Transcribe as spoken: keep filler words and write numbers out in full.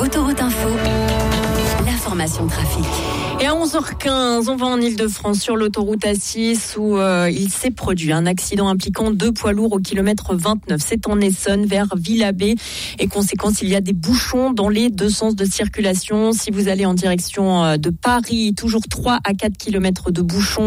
Autoroute Info, l'information trafic. Et à onze heures quinze, on va en Ile-de-France sur l'autoroute A six où euh, il s'est produit un accident impliquant deux poids lourds au kilomètre vingt-neuf. C'est en Essonne vers Villabé et conséquence, il y a des bouchons dans les deux sens de circulation. Si vous allez en direction de Paris, toujours trois à quatre kilomètres de bouchons.